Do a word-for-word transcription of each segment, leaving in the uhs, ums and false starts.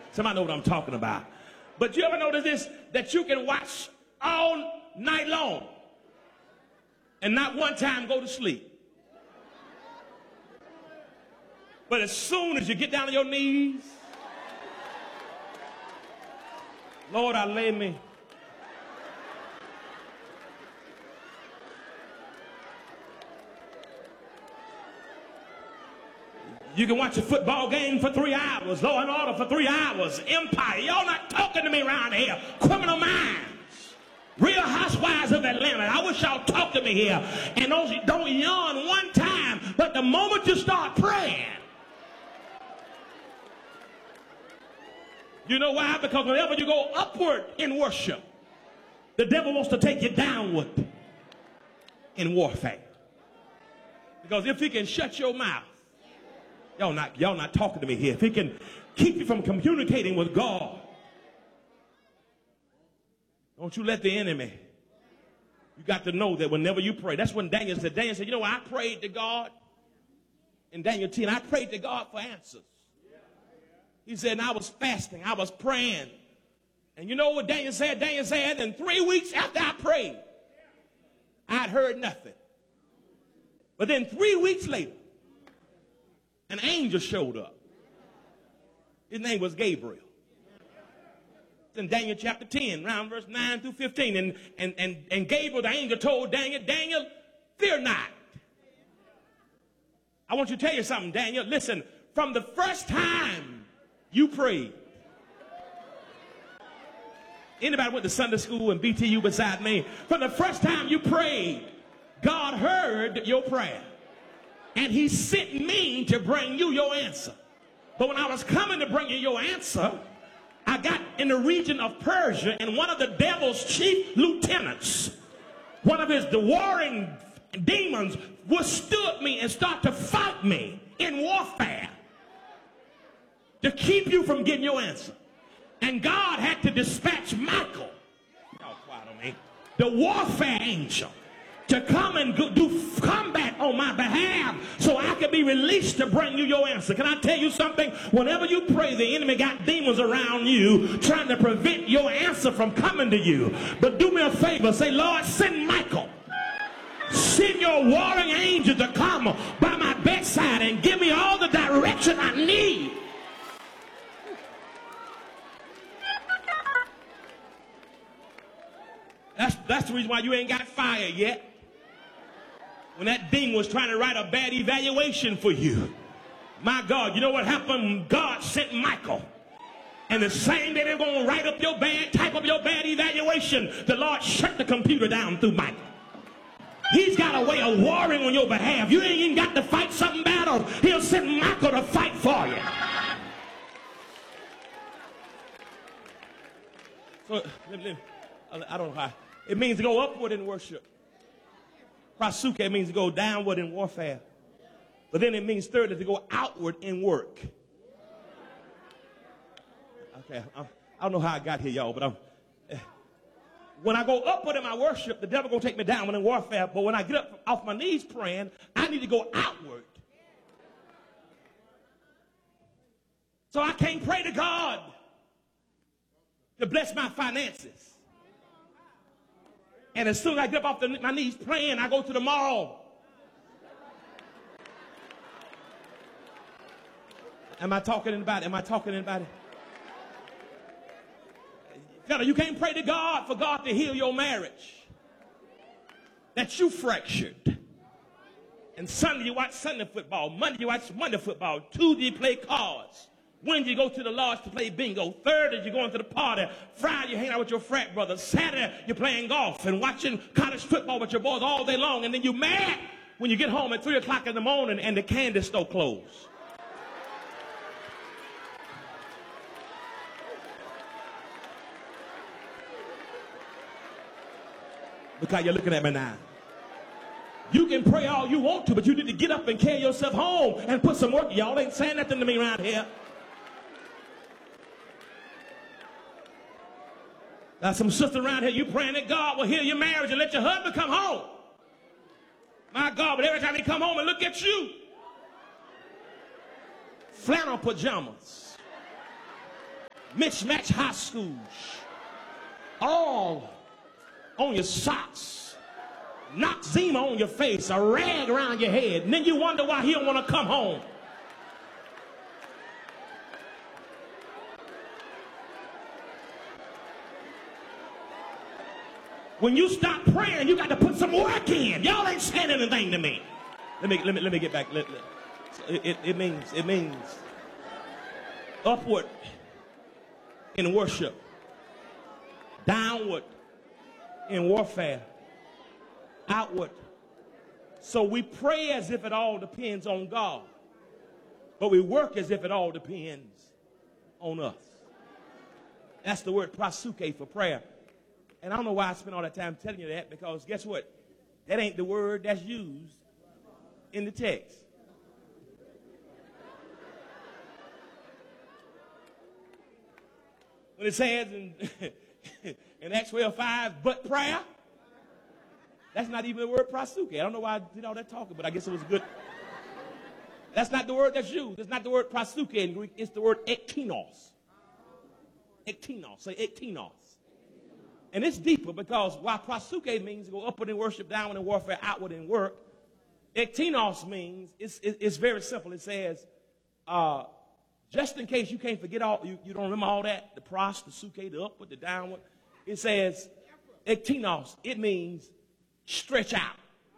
Somebody know what I'm talking about. But you ever notice this, that you can watch all night long and not one time go to sleep? But as soon as you get down on your knees, Lord, I lay me. You can watch a football game for three hours, Law and Order for three hours, Empire. Y'all not talking to me around here. Criminal Minds, Real Housewives of Atlanta. I wish y'all talk to me here. And those don't yawn one time, but the moment you start praying, you know why? Because whenever you go upward in worship, the devil wants to take you downward in warfare. Because if he can shut your mouth, y'all not, y'all not talking to me here. If he can keep you from communicating with God, don't you let the enemy. You got to know that whenever you pray, that's when Daniel said, Daniel said, you know, I prayed to God in Daniel ten. I prayed to God for answers. He said, and I was fasting. I was praying. And you know what Daniel said? Daniel said, and three weeks after I prayed, I'd heard nothing. But then three weeks later, an angel showed up. His name was Gabriel. It's in Daniel chapter ten, around verse nine through fifteen. And, and, and, and Gabriel, the angel, told Daniel, Daniel, fear not. I want you to tell you something, Daniel. Listen, from the first time you prayed. Anybody went to Sunday school and B T U beside me? From the first time you prayed, God heard your prayer. And he sent me to bring you your answer. But when I was coming to bring you your answer, I got in the region of Persia, and one of the devil's chief lieutenants, one of his the warring demons, withstood me and started to fight me in warfare to keep you from getting your answer. And God had to dispatch Michael, y'all quiet on me, the warfare angel, to come and do combat on my behalf so I can be released to bring you your answer. Can I tell you something? Whenever you pray, the enemy got demons around you trying to prevent your answer from coming to you. But do me a favor. Say, Lord, send Michael. Send your warring angel to come by my bedside and give me all the direction I need. That's, that's the reason why you ain't got fired yet. When that demon was trying to write a bad evaluation for you. My God, you know what happened? God sent Michael. And the same day they're going to write up your bad, type up your bad evaluation, the Lord shut the computer down through Michael. He's got a way of warring on your behalf. You ain't even got to fight some battle. He'll send Michael to fight for you. So, I don't know how. It means to go upward in worship. Prasuke means to go downward in warfare. But then it means thirdly to go outward in work. Okay, I, I don't know how I got here, y'all, but I'm, uh, when I go upward in my worship, the devil gonna take me downward in warfare. But when I get up off my knees praying, I need to go outward. So I can't pray to God to bless my finances. And as soon as I get up off the, my knees praying, I go to the mall. Am I talking to anybody? Am I talking to anybody? You can't pray to God for God to heal your marriage that you fractured. And Sunday you watch Sunday football. Monday you watch Monday football. Tuesday you play cards. Wednesday you go to the lodge to play bingo. Thursday you're going to the party. Friday you hang out with your frat brothers. Saturday you're playing golf and watching college football with your boys all day long. And then you're mad when you get home at three o'clock in the morning and the candy store closed. Look how you're looking at me now. You can pray all you want to, but you need to get up and carry yourself home and put some work. Y'all ain't saying nothing to me around here. Now, some sister around here, you praying that God will heal your marriage and let your husband come home. My God, but every time he come home and look at you, flannel pajamas, mismatched high schools, all on your socks, Noxzema on your face, a rag around your head, and then you wonder why he don't want to come home. When you stop praying, you got to put some work in. Y'all ain't saying anything to me. Let me let me let me get back. Let, let. It, it, it means it means upward in worship, downward in warfare, outward. So we pray as if it all depends on God, but we work as if it all depends on us. That's the word prasuke for prayer. And I don't know why I spend all that time telling you that, because guess what? That ain't the word that's used in the text. When it says in, in Acts twelve five, but prayer, that's not even the word prasuke. I don't know why I did all that talking, but I guess it was good. That's not the word that's used. It's not the word prasuke in Greek. It's the word ektinos. Ektinos. Say ektinos. And it's deeper, because while prasuke means go upward in worship, downward in warfare, outward in work, ektinos means, it's, it's very simple. It says, uh, just in case you can't forget all, you, you don't remember all that, the pros, the suke, the upward, the downward, it says, ektinos, it means stretch out.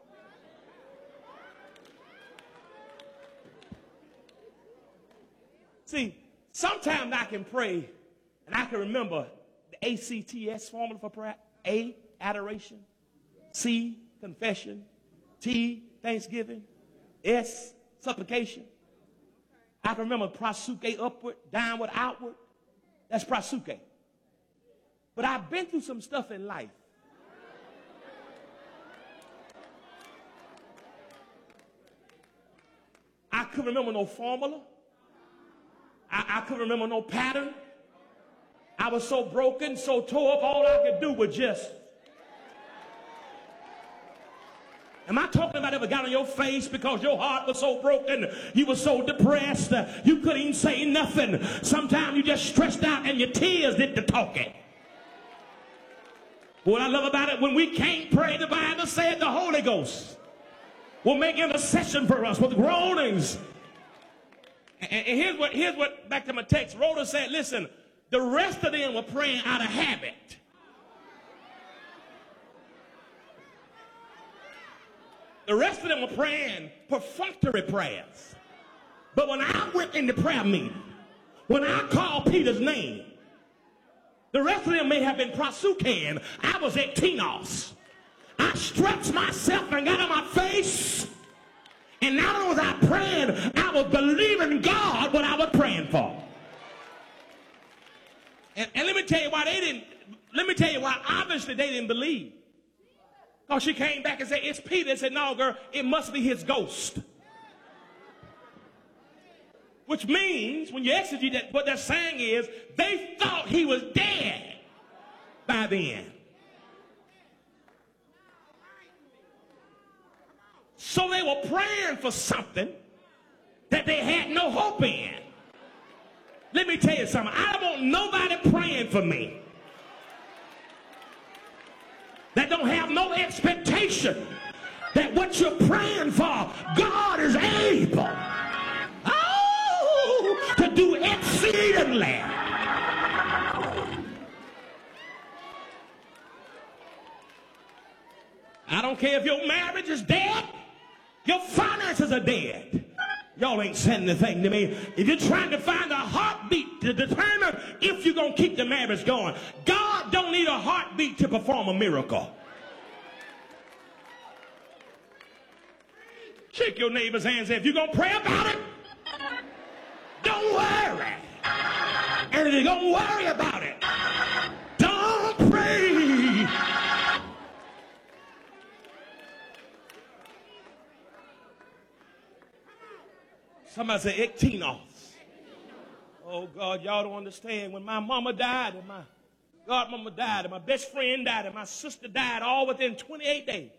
See, sometimes I can pray and I can remember the A C T S formula for prayer. A, adoration. C, confession. T, thanksgiving. S, supplication. I can remember prasuke, upward, downward, outward. That's prasuke. But I've been through some stuff in life. I couldn't remember no formula. I, I couldn't remember no pattern. I was so broken, so tore up, all I could do was just. Am I talking about ever got on your face because your heart was so broken, you were so depressed, uh, you couldn't even say nothing. Sometimes you just stressed out and your tears did the talking. What I love about it, when we can't pray, the Bible said the Holy Ghost will make intercession for us with groanings. And, and here's what, here's what, back to my text, Rhoda said, listen, the rest of them were praying out of habit. The rest of them were praying perfunctory prayers. But when I went in the prayer meeting, when I called Peter's name, the rest of them may have been prasukeing. I was at Tinos. I stretched myself and got on my face. And not only was I praying, I was believing God what I was praying for. And, and let me tell you why they didn't, let me tell you why obviously they didn't believe. Because she came back and said, it's Peter. And said, no, girl, it must be his ghost. Which means, when you exegete that, what they're saying is, they thought he was dead by then. So they were praying for something that they had no hope in. Let me tell you something. I don't want nobody praying for me that don't have no expectation that what you're praying for, God is able oh, to do exceedingly. I don't care if your marriage is dead, your finances are dead. Y'all ain't saying anything to me. If you're trying to find a heartbeat to determine if you're going to keep the marriage going, God don't need a heartbeat to perform a miracle. Shake your neighbor's hand and say, if you're going to pray about it, don't worry. And if you're going to worry about it, don't pray. Somebody say ektinos. Oh, God, y'all don't understand. When my mama died and my godmama died and my best friend died and my sister died all within twenty-eight days.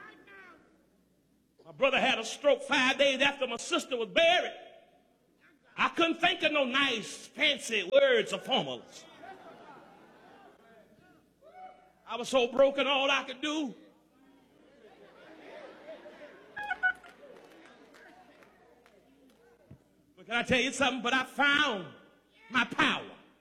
My brother had a stroke five days after my sister was buried. I couldn't think of no nice, fancy words or formulas. I was so broken, all I could do but can I tell you something? But I found my power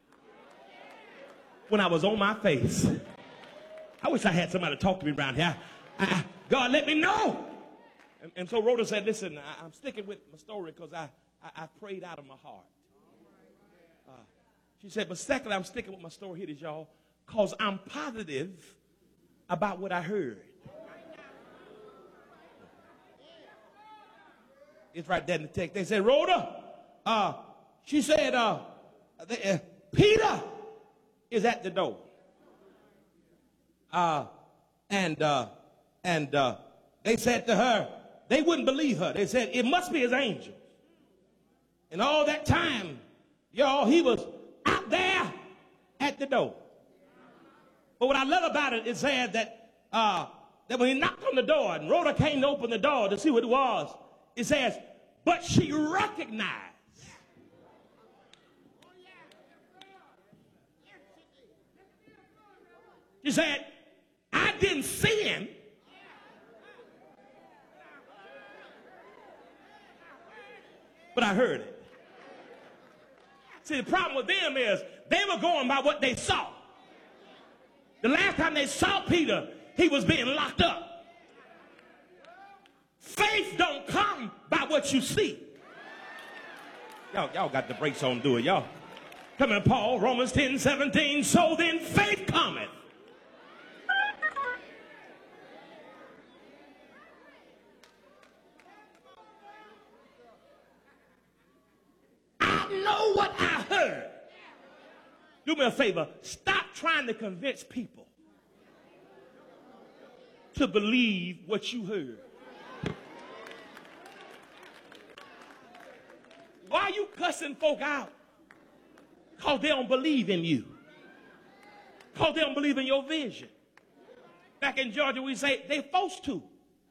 when I was on my face. I wish I had somebody to talk to me around here. I, I, God, let me know. And, and so Rhoda said, listen, I, I'm sticking with my story because I, I, I prayed out of my heart. Uh, she said, but secondly, I'm sticking with my story. Here it is, y'all, because I'm positive about what I heard. It's right there in the text. They said, Rhoda, uh, she said, uh, they, uh, Peter is at the door. Uh, and uh, and uh, they said to her, they wouldn't believe her. They said, it must be his angel. And all that time, y'all, he was out there at the door. But what I love about it is said that, uh, that when he knocked on the door and Rhoda came to open the door to see what it was, it says, but she recognized. She said, I didn't see him. But I heard it. See, the problem with them is they were going by what they saw. The last time they saw Peter, he was being locked up. Faith don't come by what you see. Y'all, y'all got the brakes on, do it, y'all. Come on, Paul, Romans ten seventeen. So then faith cometh. I know what I heard. Do me a favor. Stop trying to convince people to believe what you heard. Why are you cussing folk out? Because they don't believe in you. Because they don't believe in your vision. Back in Georgia, we say they forced to.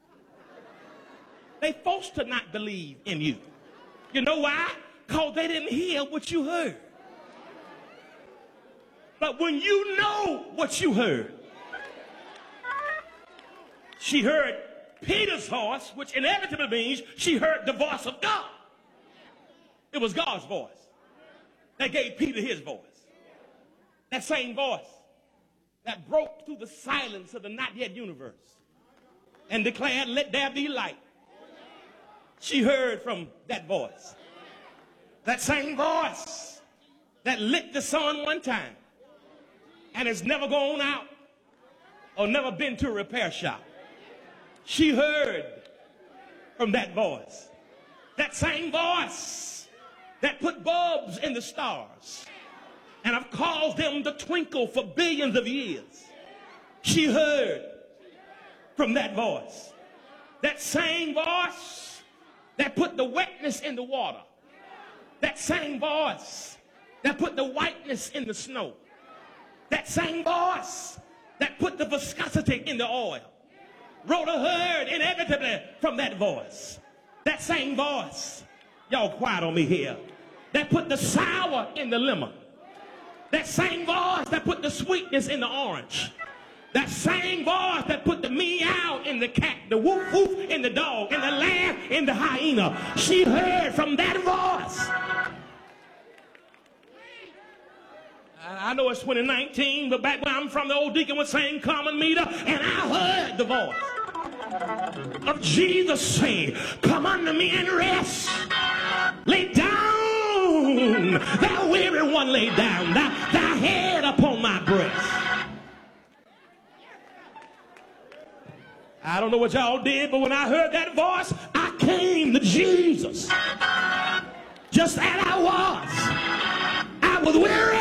They forced to not believe in you. You know why? Because they didn't hear what you heard. But when you know what you heard, she heard Peter's voice, which inevitably means she heard the voice of God. It was God's voice that gave Peter his voice. That same voice that broke through the silence of the not yet universe and declared, let there be light. She heard from that voice. That same voice that lit the sun one time and has never gone out or never been to a repair shop. She heard from that voice. That same voice that put bulbs in the stars and have caused them to twinkle for billions of years. She heard from that voice. That same voice that put the wetness in the water. That same voice that put the whiteness in the snow. That same voice that put the viscosity in the oil. Rhoda heard inevitably from that voice. That same voice, y'all quiet on me here, that put the sour in the lemon. That same voice that put the sweetness in the orange. That same voice that put the meow in the cat, the woof woof in the dog, and the laugh in the hyena. She heard from that voice. I know it's twenty nineteen, but back when I'm from, the old deacon was saying common meter, and I heard the voice of Jesus saying, come unto me and rest. Lay down, thou weary one, lay down, thy, thy head upon my breast. I don't know what y'all did, but when I heard that voice, I came to Jesus. Just as I was. I was weary.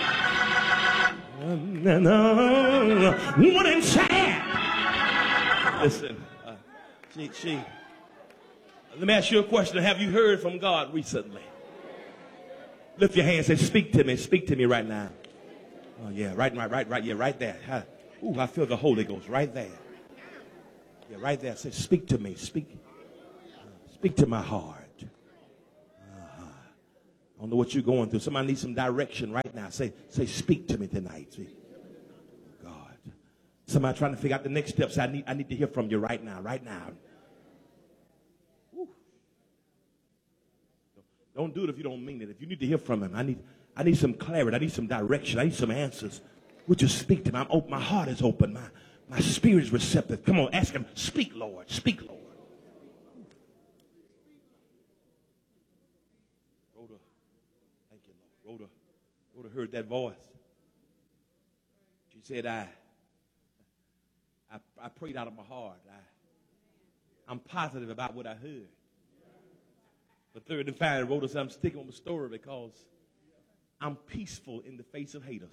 One and sad. Listen, uh, she, she, let me ask you a question. Have you heard from God recently? Lift your hand and say, speak to me. Speak to me right now. Oh, yeah, right, right, right, right. Yeah, right there. Huh? Ooh, I feel the Holy Ghost right there. Yeah, right there. Say, speak to me. Speak. Uh, speak to my heart. Uh-huh. I don't know what you're going through. Somebody needs some direction right now. Say, say, speak to me tonight. See? God. Somebody trying to figure out the next steps. I need, I need to hear from you right now, right now. Woo. Don't do it if you don't mean it. If you need to hear from him, I need, I need some clarity. I need some direction. I need some answers. Would you speak to me? I'm open. My heart is open. My, my spirit is receptive. Come on, ask him. Speak, Lord. Speak, Lord. Rhoda. Thank you, Lord. Rhoda, Rhoda heard that voice. She said, I, I, I prayed out of my heart. I, I'm positive about what I heard. But third and final, Rhoda said, I'm sticking with my story because I'm peaceful in the face of haters.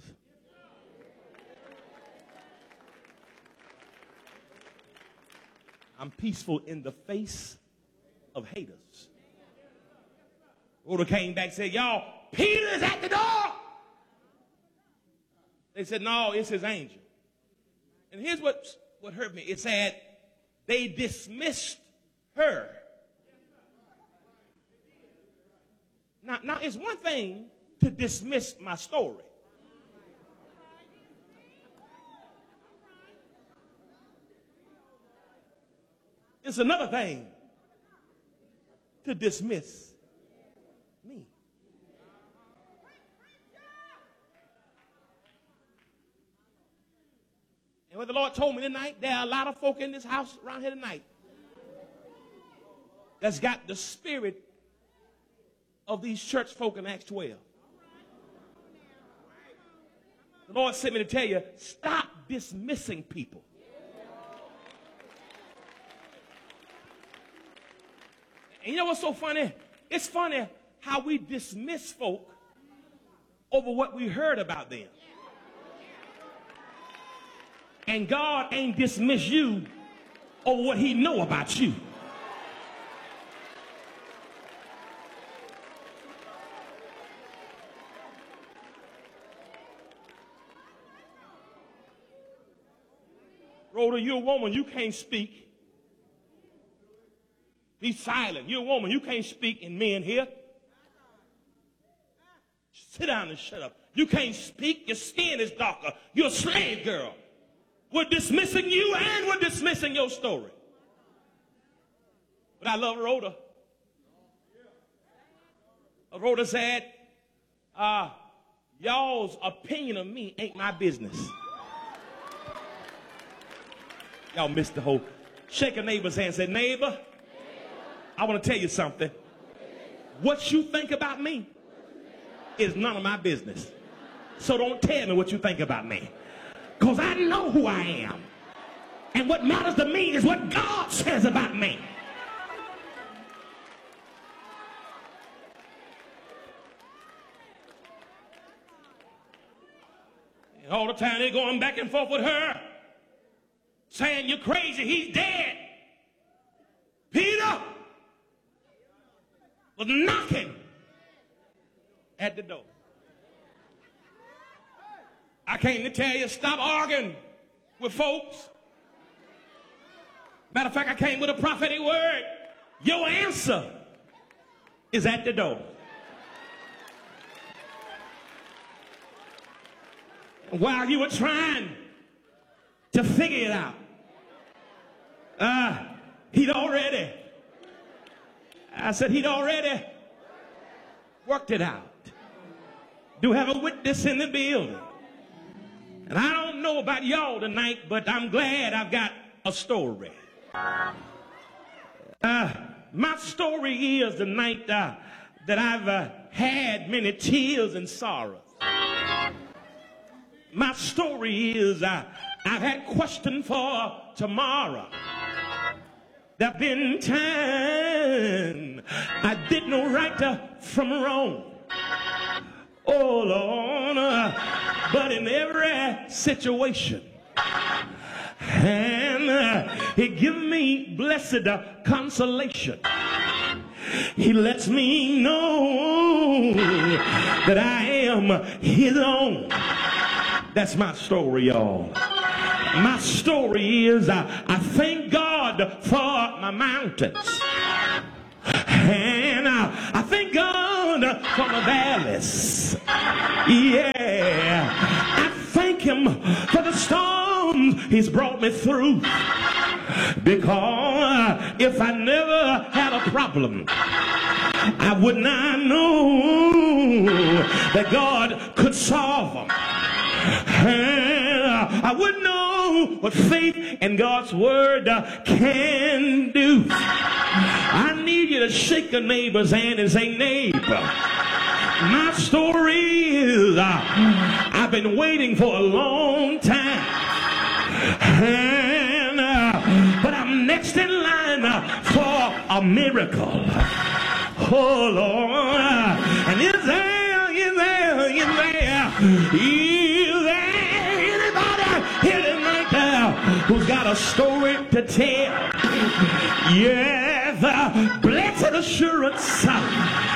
I'm peaceful in the face of haters. Rhoda came back and said, y'all, Peter's at the door. They said, no, it's his angel. And here's what, what hurt me. It said they dismissed her. Now, now, it's one thing to dismiss my story. It's another thing to dismiss me. And what the Lord told me tonight, there are a lot of folk in this house around here tonight that's got the spirit of these church folk in Acts twelve. The Lord sent me to tell you, stop dismissing people. And you know what's so funny? It's funny how we dismiss folk over what we heard about them. And God ain't dismiss you over what he know about you. Rhoda, you're a woman, you can't speak. Be silent. You're a woman. You can't speak in men here. Sit down and shut up. You can't speak. Your skin is darker. You're a slave girl. We're dismissing you and we're dismissing your story. But I love Rhoda. Rhoda said, uh, y'all's opinion of me ain't my business. Y'all missed the whole. Shake a neighbor's hand and say, neighbor, I want to tell you something. What you think about me is none of my business. So don't tell me what you think about me. Because I know who I am. And what matters to me is what God says about me. And all the time they're going back and forth with her, saying, you're crazy, he's dead. Peter was knocking at the door. I came to tell you, stop arguing with folks. Matter of fact, I came with a prophetic word. Your answer is at the door. And while you were trying to figure it out, uh, he'd already I said he'd already worked it out. Do have a witness in the building. And I don't know about y'all tonight, but I'm glad I've got a story. Uh, my story is the night uh, that I've uh, had many tears and sorrows. My story is uh, I've had questions for tomorrow. There have been times I didn't know right uh, from wrong. Oh, Lord, uh, but in every situation, and uh, he give me blessed uh, consolation. He lets me know that I am his own. That's my story, y'all. My story is uh, I thank God for my mountains. And uh, I thank God from the valleys. Yeah, I thank him for the storms he's brought me through. Because if I never had a problem, I would not know that God could solve them. And I wouldn't know what faith in God's word can do. I need you to shake your neighbor's hand and say, neighbor, my story is uh, I've been waiting for a long time. And, uh, but I'm next in line uh, for a miracle. Oh, Lord. And is there, is there, is there, is there anybody here tonight there who's got a story to tell? Yes, uh, blessed assurance. Uh,